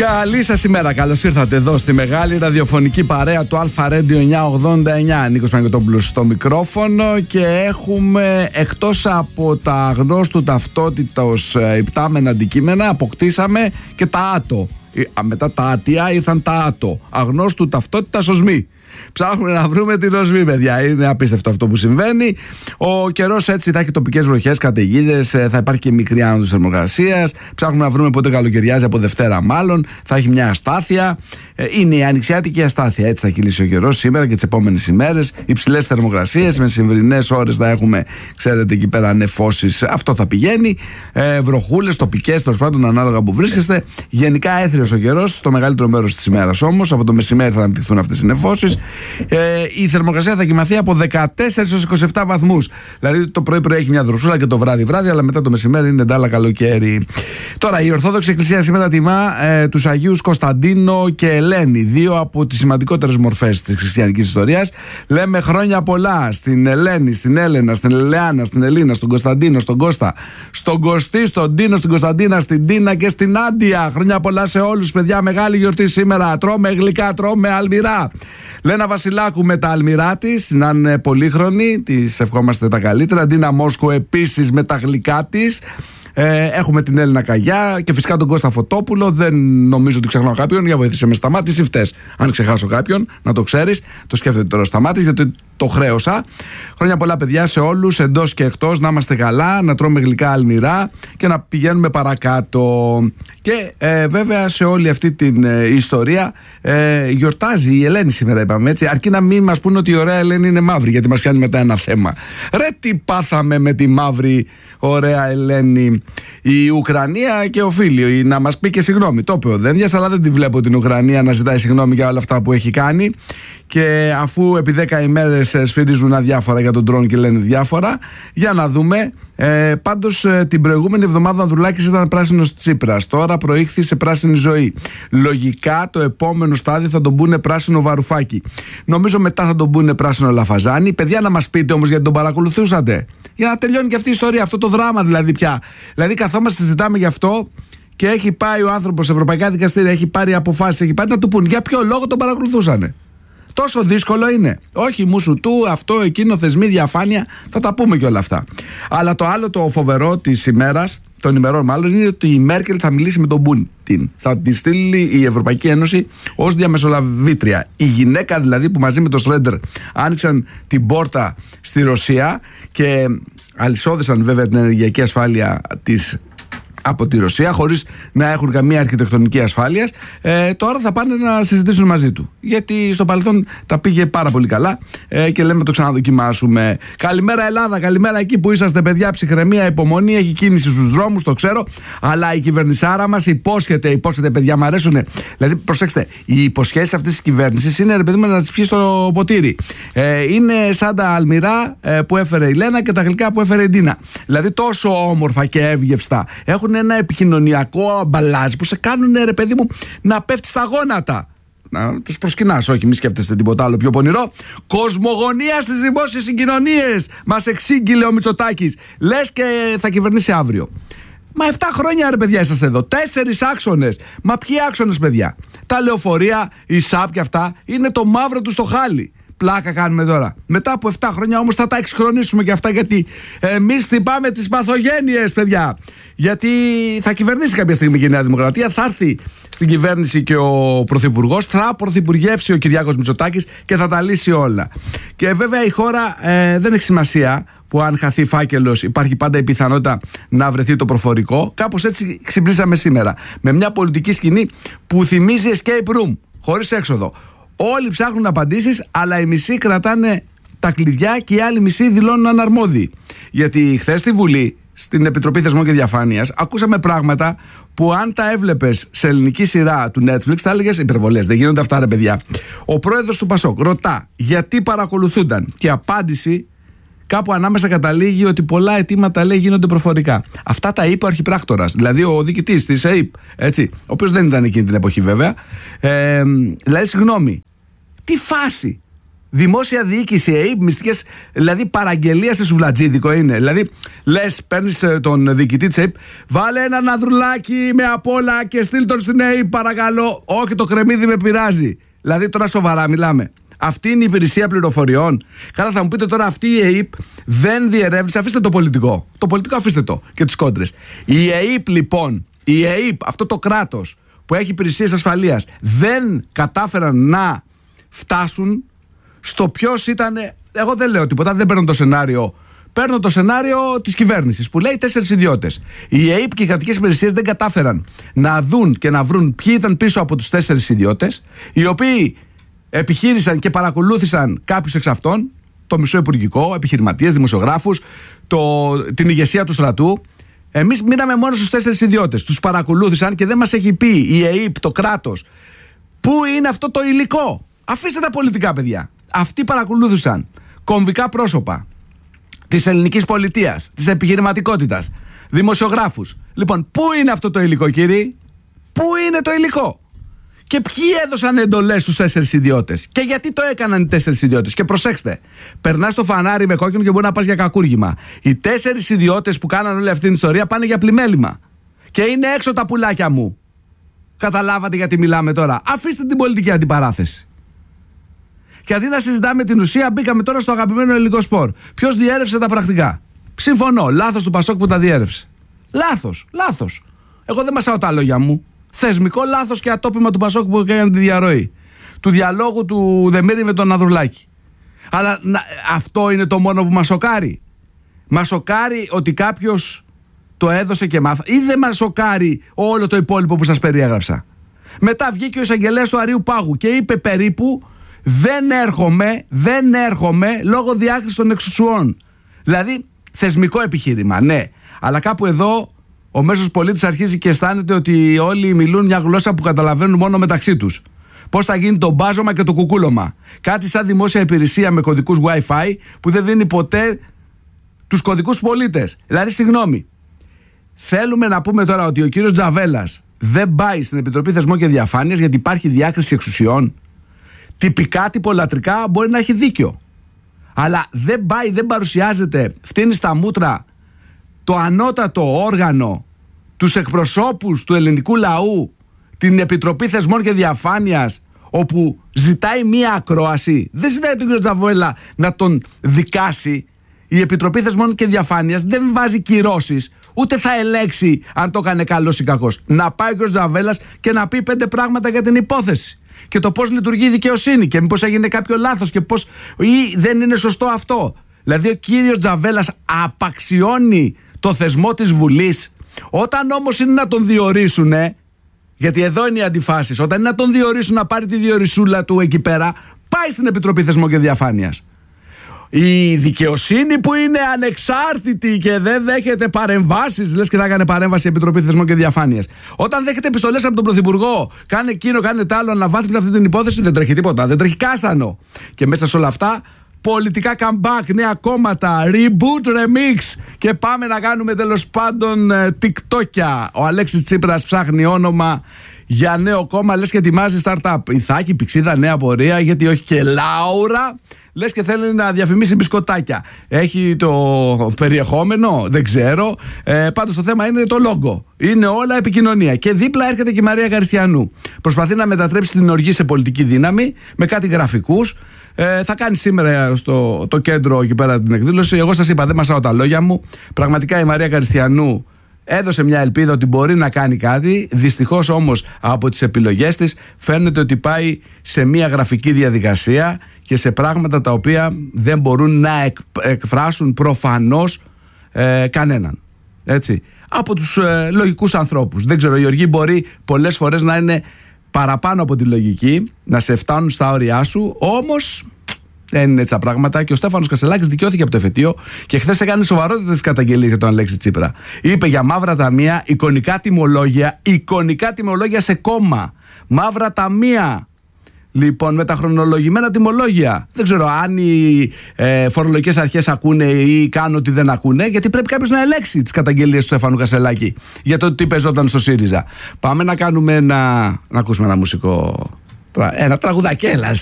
Καλή σας ημέρα, καλώς ήρθατε εδώ στη μεγάλη ραδιοφωνική παρέα του Αλφα Radio 989. Νίκος Παναγιωτόπουλος στο μικρόφωνο και έχουμε, εκτός από τα αγνώστου ταυτότητος υπτάμενα αντικείμενα, αποκτήσαμε και τα άτο. Μετά τα άτια ήρθαν τα άτο. Αγνώστου ταυτότητας οσμοί. Ψάχνουμε να βρούμε την οσμή, παιδιά. Είναι απίστευτο αυτό που συμβαίνει. Ο καιρός έτσι θα έχει τοπικές βροχές, καταιγίδες, θα υπάρχει και μικρή άνοδος θερμοκρασίας. Ψάχνουμε να βρούμε πότε καλοκαιριάζει, από Δευτέρα μάλλον. Θα έχει μια αστάθεια. Είναι η ανοιξιάτικη αστάθεια. Έτσι θα κυλήσει ο καιρός σήμερα και τις επόμενες ημέρες. Υψηλές θερμοκρασίες, με σημερινές ώρες θα έχουμε, ξέρετε, εκεί πέρα νεφώσεις. Αυτό θα πηγαίνει. Βροχούλες τοπικές, τέλος πάντων, ανάλογα που βρίσκεστε. Γενικά έθριος ο καιρός, στο μεγαλύτερο μέρος της ημέρας όμως. Από το μεσημέρι θα αναπτυχθούν αυτές οι νεφώσεις. Η θερμοκρασία θα κοιμαθεί από 14 έως 27 βαθμούς. Δηλαδή το πρωί έχει μια δροσούλα και το βράδυ, αλλά μετά το μεσημέρι είναι ντάλα καλοκαίρι. Τώρα, η Ορθόδοξη Εκκλησία σήμερα τιμά τους Αγίους Κωνσταντίνο και Ελένη, δύο από τις σημαντικότερες μορφές της χριστιανικής ιστορίας. Λέμε χρόνια πολλά στην Ελένη, στην Έλενα, στην Ελεάνα, στην Ελίνα, στον Κωνσταντίνο, στον Κώστα, στον Κωστή, στον Τίνο, στην Κωνσταντίνα, στην Τίνα και στην Άντια. Χρόνια πολλά σε όλους, παιδιά. Μεγάλη γιορτή σήμερα. Τρώμε γλυκά, τρώμε αλμυρά. Λένα Βασιλάκου με τα αλμυρά της, να είναι πολύχρονη, της ευχόμαστε τα καλύτερα. Ντίνα Μόσκο επίσης με τα γλυκά της. Έχουμε την Έλληνα Καγιά και φυσικά τον Κώστα Φωτόπουλο. Δεν νομίζω ότι ξεχνάω κάποιον. Για βοήθησε με Σταμάτης ή φταίς. Αν ξεχάσω κάποιον, να το ξέρεις. Το σκέφτεται τώρα Σταμάτης, γιατί το χρέωσα. Χρόνια πολλά, παιδιά, σε όλους, εντός και εκτός. Να είμαστε καλά, να τρώμε γλυκά αλμυρά και να πηγαίνουμε παρακάτω. Και βέβαια σε όλη αυτή την ιστορία γιορτάζει η Ελένη σήμερα, είπαμε έτσι. Αρκεί να μην μας πούνε ότι η ωραία Ελένη είναι μαύρη, γιατί μας πιάνει μετά ένα θέμα. Ρε, τι πάθαμε με τη μαύρη ωραία Ελένη. Η Ουκρανία και ο φίλοι να μας πει και συγγνώμη. Το είπε ο Δένδιας, αλλά δεν τη βλέπω την Ουκρανία να ζητάει συγγνώμη για όλα αυτά που έχει κάνει. Και αφού επί 10 ημέρες σφυρίζουν αδιάφορα για τον ντρόν και λένε διάφορα, για να δούμε. Πάντως την προηγούμενη εβδομάδα ο Ανδρουλάκης ήταν πράσινος Τσίπρας. Τώρα προήχθη σε πράσινη ζωή. Λογικά το επόμενο στάδιο θα τον πούνε πράσινο Βαρουφάκη. Νομίζω μετά θα τον πούνε πράσινο Λαφαζάνη. Παιδιά, να μας πείτε όμως γιατί τον παρακολουθούσατε. Για να τελειώνει και αυτή η ιστορία, αυτό το δράμα δηλαδή πια. Δηλαδή καθόμαστε, συζητάμε γι' αυτό. Και έχει πάει ο άνθρωπος σε ευρωπαϊκά δικαστήρια, έχει πάρει αποφάσεις, έχει πάρει να του πούν για ποιο λόγο τον παρακολουθούσανε. Τόσο δύσκολο είναι. Όχι μουσου του, αυτό, εκείνο, θεσμοί, διαφάνεια, θα τα πούμε και όλα αυτά. Αλλά το άλλο το φοβερό της ημέρας, των ημερών μάλλον, είναι ότι η Μέρκελ θα μιλήσει με τον Πούτιν. Θα τη στείλει η Ευρωπαϊκή Ένωση ως διαμεσολαβήτρια. Η γυναίκα δηλαδή που μαζί με τον Σρέντερ άνοιξαν την πόρτα στη Ρωσία και αλυσόδεσαν βέβαια την ενεργειακή ασφάλεια της από τη Ρωσία, χωρίς να έχουν καμία αρχιτεκτονική ασφάλειας, τώρα θα πάνε να συζητήσουν μαζί του. Γιατί στο παρελθόν τα πήγε πάρα πολύ καλά και λέμε το ξαναδοκιμάσουμε. Καλημέρα Ελλάδα, καλημέρα εκεί που είσαστε, παιδιά. Ψυχραιμία, υπομονή, έχει κίνηση στους δρόμους, το ξέρω. Αλλά η κυβερνησάρα μας υπόσχεται, παιδιά, μου αρέσουν. Δηλαδή, προσέξτε, οι υποσχέσεις αυτής της κυβέρνησης είναι, ρε παιδί μου, να τις πιει στο ποτήρι. Είναι σαν τα αλμυρά που έφερε η Λένα και τα γλυκά που έφερε η Ντίνα. Δηλαδή, τόσο όμορφα και εύγευστα. Έχουν ένα επικοινωνιακό αμπαλάζ που σε κάνουν, ρε παιδί μου, να πέφτει στα γόνατα. Να τους προσκυνάς, όχι, μη σκέφτεστε τίποτα άλλο πιο πονηρό. Κοσμογονία στις δημόσιες συγκοινωνίες. Μας εξήγηλε ο Μητσοτάκης. Λες και θα κυβερνήσει αύριο. Μα 7 χρόνια, ρε παιδιά, είσαστε εδώ. 4 άξονες. Μα ποιοι άξονες, παιδιά? Τα λεωφορεία, η ΣΑΠ και αυτά είναι το μαύρο του στο χάλι. Πλάκα κάνουμε τώρα. Μετά από 7 χρόνια όμως θα τα εξχρονίσουμε και αυτά, γιατί εμείς χτυπάμε τις παθογένειες, παιδιά. Γιατί θα κυβερνήσει κάποια στιγμή και η Νέα Δημοκρατία, θα έρθει στην κυβέρνηση και ο Πρωθυπουργός, θα πρωθυπουργεύσει ο Κυριάκος Μητσοτάκης και θα τα λύσει όλα. Και βέβαια η χώρα δεν έχει σημασία που αν χαθεί φάκελος υπάρχει πάντα η πιθανότητα να βρεθεί το προφορικό. Κάπως έτσι ξυπνήσαμε σήμερα. Με μια πολιτική σκηνή που θυμίζει escape room, χωρίς έξοδο. Όλοι ψάχνουν απαντήσεις, αλλά οι μισοί κρατάνε τα κλειδιά και οι άλλοι μισοί δηλώνουν αναρμόδιοι. Γιατί χθες στη Βουλή, στην Επιτροπή Θεσμών και Διαφάνειας, ακούσαμε πράγματα που αν τα έβλεπες σε ελληνική σειρά του Netflix θα έλεγες υπερβολές. Δεν γίνονται αυτά, ρε παιδιά. Ο πρόεδρος του Πασόκ ρωτά γιατί παρακολουθούνταν και η απάντηση κάπου ανάμεσα καταλήγει ότι πολλά αιτήματα, λέει, γίνονται προφορικά. Αυτά τα είπε ο αρχιπράκτορας, δηλαδή ο διοικητής της ΕΕΠ, έτσι, ο οποίος δεν ήταν εκείνη την εποχή βέβαια. Δηλαδή, συγγνώμη, τι φάση. Δημόσια διοίκηση, ΕΕΠ, μυστικές, δηλαδή παραγγελία σε σουβλατζίδικο είναι. Δηλαδή, λες, παίρνεις τον διοικητή της ΕΕΠ, βάλε ένα ανδρουλάκι με απ' όλα και στείλ τον στην ΕΕΠ, παρακαλώ. Όχι, το κρεμμύδι με πειράζει. Δηλαδή, τώρα σοβαρά μιλάμε. Αυτή είναι η υπηρεσία πληροφοριών. Καλά, θα μου πείτε τώρα, αυτή η ΕΕΠ δεν διερεύνησε. Αφήστε το πολιτικό. Το πολιτικό αφήστε το και τις κόντρες. Η ΕΕΠ, λοιπόν, η ΕΕΠ, αυτό το κράτος που έχει υπηρεσίες ασφαλείας, δεν κατάφεραν να φτάσουν στο ποιος ήταν. Εγώ δεν λέω τίποτα, δεν παίρνω το σενάριο. Παίρνω το σενάριο της κυβέρνησης που λέει 4 ιδιώτες. Η ΕΕΠ και οι κρατικές υπηρεσίες δεν κατάφεραν να δουν και να βρουν ποιοι ήταν πίσω από τους 4 ιδιώτες, οι οποίοι επιχείρησαν και παρακολούθησαν κάποιους εξ αυτών, το μισό υπουργικό, επιχειρηματίες, δημοσιογράφους, την ηγεσία του στρατού. Εμείς μείναμε μόνο στους 4 ιδιώτες. Τους παρακολούθησαν και δεν μας έχει πει η ΕΕΠ, το κράτος, πού είναι αυτό το υλικό. Αφήστε τα πολιτικά, παιδιά. Αυτοί παρακολούθησαν κομβικά πρόσωπα της ελληνικής πολιτείας, της επιχειρηματικότητας, δημοσιογράφους. Λοιπόν, πού είναι αυτό το υλικό, κύριοι? Πού είναι το υλικό? Και ποιοι έδωσαν εντολές στους 4 ιδιώτες? Και γιατί το έκαναν οι 4 ιδιώτες? Και προσέξτε, περνάς το φανάρι με κόκκινο και μπορεί να πας για κακούργημα. Οι 4 ιδιώτες που κάναν όλη αυτή την ιστορία πάνε για πλημέλημα. Και είναι έξω τα πουλάκια μου. Καταλάβατε γιατί μιλάμε τώρα? Αφήστε την πολιτική αντιπαράθεση. Και αντί να συζητάμε την ουσία, μπήκαμε τώρα στο αγαπημένο ελληνικό σπορ. Ποιος διέρευσε τα πρακτικά? Συμφωνώ. Λάθος του Πασόκ που τα διέρευσε. Λάθος. Εγώ δεν μασάω τα λόγια μου. Θεσμικό λάθος και ατόπιμα του Πασόκ που έκανε τη διαρροή του διαλόγου του Δεμήρη με τον Ανδρουλάκη. Αλλά αυτό είναι το μόνο που μας σοκάρει? Μας σοκάρει ότι κάποιος το έδωσε και μάθα? Ή δεν μας σοκάρει όλο το υπόλοιπο που σας περιέγραψα? Μετά βγήκε ο εισαγγελέας του Αρείου Πάγου και είπε περίπου δεν έρχομαι λόγω διάκρισης των εξουσιών. Δηλαδή θεσμικό επιχείρημα, ναι. Αλλά κάπου εδώ ο μέσος πολίτης αρχίζει και αισθάνεται ότι όλοι μιλούν μια γλώσσα που καταλαβαίνουν μόνο μεταξύ τους. Πώς θα γίνει το μπάζωμα και το κουκούλωμα? Κάτι σαν δημόσια υπηρεσία με κωδικούς Wi-Fi που δεν δίνει ποτέ τους κωδικούς πολίτες. Δηλαδή, συγγνώμη, θέλουμε να πούμε τώρα ότι ο κύριος Τζαβέλας δεν πάει στην Επιτροπή Θεσμών και Διαφάνειας γιατί υπάρχει διάκριση εξουσιών? Τυπικά, τυπολατρικά μπορεί να έχει δίκιο. Αλλά δεν πάει, δεν παρουσιάζεται, φτύνει στα μούτρα το ανώτατο όργανο, τους εκπροσώπους του ελληνικού λαού, την Επιτροπή Θεσμών και Διαφάνειας, όπου ζητάει μία ακρόαση. Δεν ζητάει τον κύριο Τζαβέλα να τον δικάσει. Η Επιτροπή Θεσμών και Διαφάνειας δεν βάζει κυρώσεις, ούτε θα ελέξει αν το έκανε καλός ή κακός. Να πάει ο κύριος Τζαβέλας και να πει 5 πράγματα για την υπόθεση και το πώς λειτουργεί η δικαιοσύνη και μήπως έγινε κάποιο λάθος και πώς ή δεν είναι σωστό αυτό. Δηλαδή ο κύριος Τζαβέλας απαξιώνει το θεσμό της Βουλής. Όταν όμως είναι να τον διορίσουνε, γιατί εδώ είναι οι αντιφάσεις, όταν είναι να τον διορίσουν να πάρει τη διορισούλα του εκεί πέρα, πάει στην Επιτροπή Θεσμών και Διαφάνειας. Η δικαιοσύνη που είναι ανεξάρτητη και δεν δέχεται παρεμβάσεις, λες και θα έκανε παρέμβαση η Επιτροπή Θεσμών και Διαφάνειας. Όταν δέχεται επιστολές από τον Πρωθυπουργό, κάνε εκείνο, κάνε τ' άλλο, αναβάθμισε αυτή την υπόθεση, δεν τρέχει τίποτα, δεν τρέχει κάστανο. Και μέσα σε όλα αυτά, πολιτικά comeback, νέα κόμματα, reboot, remix. Και πάμε να κάνουμε τέλος πάντων TikTokια. Ο Αλέξης Τσίπρας ψάχνει όνομα για νέο κόμμα, λες και ετοιμάζει startup. Ιθάκη, Πηξίδα, νέα πορεία, γιατί όχι και Λάουρα. Λες και θέλει να διαφημίσει μπισκοτάκια. Έχει το περιεχόμενο, δεν ξέρω. Πάντως το θέμα είναι το logo. Είναι όλα επικοινωνία. Και δίπλα έρχεται και η Μαρία Καριστιανού. Προσπαθεί να μετατρέψει την οργή σε πολιτική δύναμη με κάτι γραφικούς. Θα κάνει σήμερα στο το κέντρο εκεί πέρα την εκδήλωση. Εγώ σας είπα, δεν μασάω τα λόγια μου. Πραγματικά η Μαρία Καριστιανού έδωσε μια ελπίδα ότι μπορεί να κάνει κάτι. Δυστυχώς όμως από τις επιλογές της φαίνεται ότι πάει σε μια γραφική διαδικασία και σε πράγματα τα οποία δεν μπορούν να εκφράσουν προφανώς κανέναν. Έτσι. Από τους λογικούς ανθρώπους. Δεν ξέρω, η οργή μπορεί πολλές φορές να είναι παραπάνω από τη λογική, να σε φτάνουν στα όρια σου, όμως δεν είναι έτσι τα πράγματα. Και ο Στέφανος Κασελάκης δικαιώθηκε από το εφετείο και χθες έκανε σοβαρότητες καταγγελίες για τον Αλέξη Τσίπρα. Είπε για μαύρα ταμεία, εικονικά τιμολόγια σε κόμμα. Μαύρα ταμεία. Λοιπόν, με τα χρονολογημένα τιμολόγια. Δεν ξέρω αν οι φορολογικές αρχές ακούνε ή κάνουν ότι δεν ακούνε, γιατί πρέπει κάποιος να ελέξει τις καταγγελίες του Στέφανου Κασελάκη για το τι παίζονταν στο ΣΥΡΙΖΑ. Πάμε να κάνουμε να ακούσουμε ένα μουσικό. Ένα τραγουδακέλα.